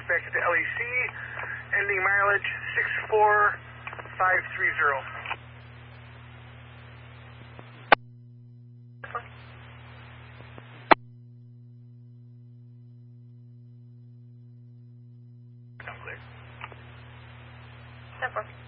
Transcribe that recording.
right back at the LEC, ending mileage 64530. Clear. 10-4.